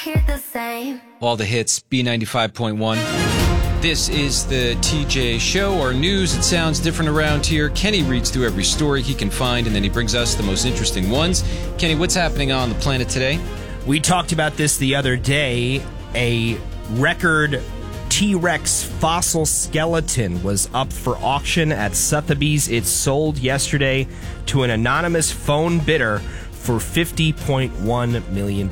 Hear the same. All the hits, B95.1. This is the TJ Show, our news. It sounds different around here. Kenny reads through every story he can find, and then he brings us the most interesting ones. Kenny, what's happening on the planet today? We talked about this the other day. A record T-Rex fossil skeleton was up for auction at Sotheby's. It sold yesterday to an anonymous phone bidder for $50.1 million.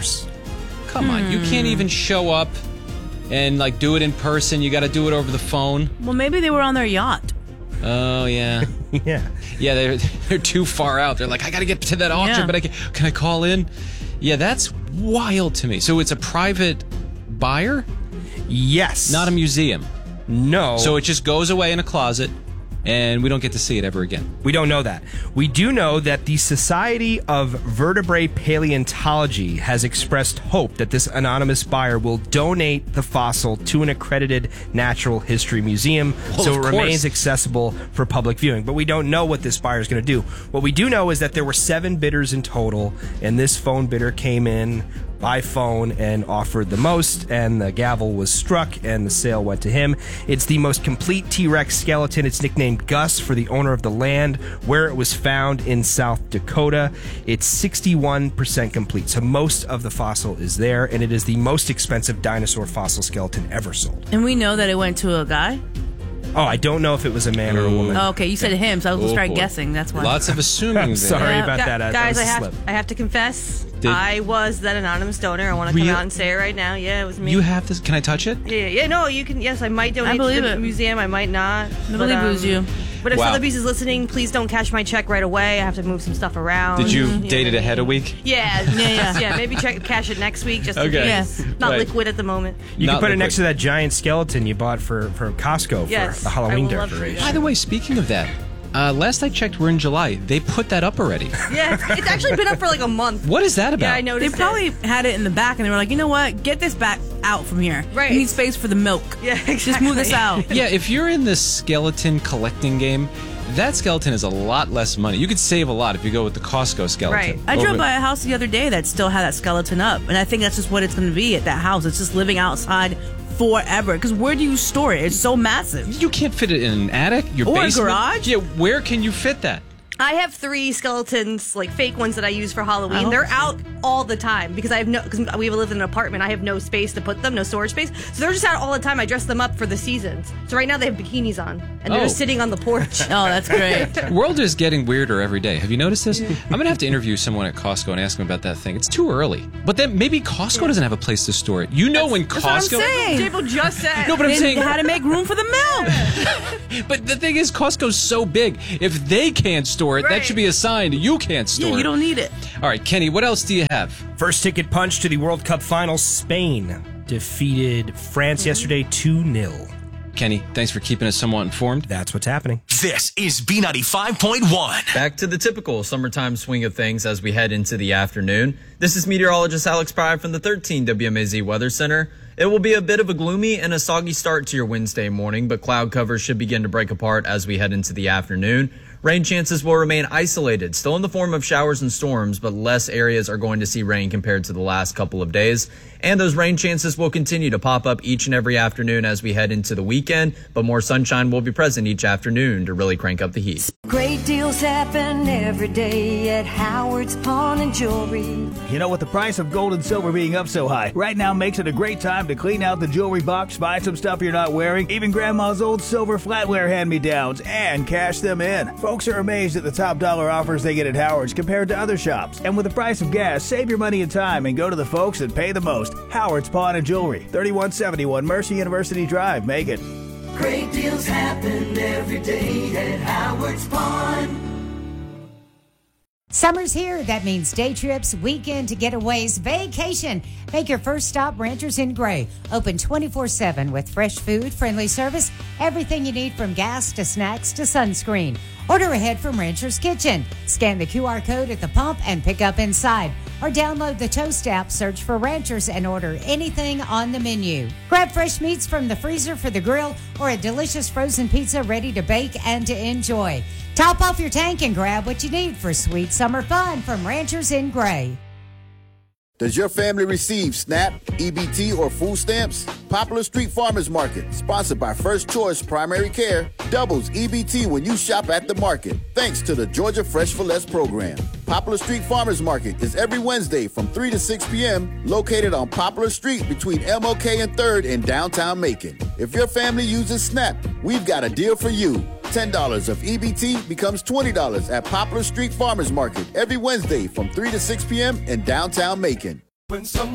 Come on, you can't even show up and do it in person. You got to do it over the phone. Well, maybe they were on their yacht. Oh, yeah. Yeah, they're too far out. They're like, I got to get to that auction, but can I call in? Yeah, that's wild to me. So it's a private buyer? Yes. Not a museum? No. So it just goes away in a closet, and we don't get to see it ever again? We don't know that. We do know that the Society of Vertebrate Paleontology has expressed hope that this anonymous buyer will donate the fossil to an accredited natural history museum, so it remains accessible for public viewing. But we don't know what this buyer is going to do. What we do know is that there were 7 bidders in total, and this phone bidder came in by phone and offered the most, and the gavel was struck, and the sale went to him. It's the most complete T-Rex skeleton. It's nicknamed Gus for the owner of the land where it was found in South Dakota. It's 61% complete, so most of the fossil is there, and it is the most expensive dinosaur fossil skeleton ever sold. And we know that it went to a guy? Oh, I don't know if it was a man or a woman. Oh, okay, you said him, so I was going to start guessing. That's why. Lots of assuming there. Sorry about that. Guys, that was I have to confess, I was that anonymous donor. I want to come out and say it right now. Yeah, it was me. You have this? Can I touch it? Yeah, no, you can. Yes, I might donate to the museum. I might not. I believe you. But if Sotheby's is listening, please don't cash my check right away. I have to move some stuff around. Did you date it ahead a week? Yeah. Maybe cash it next week just in case. Yeah. Not liquid at the moment. You can put it next to that giant skeleton you bought for Costco for the Halloween decoration. By the way, speaking of that, last I checked, we're in July. They put that up already. Yeah, it's actually been up for a month. What is that about? Yeah, I noticed. They probably had it in the back, and they were like, you know what? Get this back out from here. Right. We need space for the milk. Yeah, exactly. Just move this out. Yeah, if you're in the skeleton collecting game, that skeleton is a lot less money. You could save a lot if you go with the Costco skeleton. Right. I drove by a house the other day that still had that skeleton up, and I think that's just what it's going to be at that house. It's just living outside forever. Because where do you store it? It's so massive. You can't fit it in an attic, your basement. Or a garage? Yeah, where can you fit that? I have 3 skeletons, fake ones that I use for Halloween. They're out all the time because because we live in an apartment. I have no space to put them, no storage space. So they're just out all the time. I dress them up for the seasons. So right now they have bikinis on, and they're just sitting on the porch. Oh, that's great. The world is getting weirder every day. Have you noticed this? I'm going to have to interview someone at Costco and ask them about that thing. It's too early. But then maybe Costco doesn't have a place to store it. When Costco... That's what I'm saying. People just said. No, but I'm saying... how to make room for the milk. But the thing is, Costco's so big. If they can't store it, that should be a sign you can't store it. Yeah, you don't need it. All right, Kenny, what else do you have? First ticket punch to the World Cup final. Spain defeated France yesterday 2-0. Kenny, thanks for keeping us somewhat informed. That's what's happening. This is B95.1. Back to the typical summertime swing of things as we head into the afternoon. This is meteorologist Alex Pride from the 13 WMAZ Weather Center. It will be a bit of a gloomy and a soggy start to your Wednesday morning, but cloud cover should begin to break apart as we head into the afternoon. Rain chances will remain isolated, still in the form of showers and storms, but less areas are going to see rain compared to the last couple of days. And those rain chances will continue to pop up each and every afternoon as we head into the weekend, but more sunshine will be present each afternoon to really crank up the heat. Great deals happen every day at Howard's Pawn and Jewelry. You know, with the price of gold and silver being up so high, right now makes it a great time to clean out the jewelry box, buy some stuff you're not wearing, even Grandma's old silver flatware hand-me-downs, and cash them in. Folks are amazed at the top dollar offers they get at Howard's compared to other shops. And with the price of gas, save your money and time and go to the folks that pay the most. Howard's Pawn and Jewelry, 3171 Mercer University Drive, Macon. Great deals happen every day at Howard's Pawn. Summer's here. That means day trips, weekend getaways, vacation. Make your first stop Ranchers in Gray. Open 24/7 with fresh food, friendly service, everything you need from gas to snacks to sunscreen. Order ahead from Rancher's Kitchen. Scan the QR code at the pump and pick up inside. Or download the Toast app, search for Ranchers, and order anything on the menu. Grab fresh meats from the freezer for the grill or a delicious frozen pizza ready to bake and to enjoy. Top off your tank and grab what you need for sweet summer fun from Ranchers in Gray. Does your family receive SNAP, EBT, or food stamps? Poplar Street Farmers Market, sponsored by First Choice Primary Care, doubles EBT when you shop at the market, thanks to the Georgia Fresh for Less program. Poplar Street Farmers Market is every Wednesday from 3 to 6 p.m., located on Poplar Street between MLK and 3rd in downtown Macon. If your family uses SNAP, we've got a deal for you. $10 of EBT becomes $20 at Poplar Street Farmers Market every Wednesday from 3 to 6 p.m. in downtown Macon.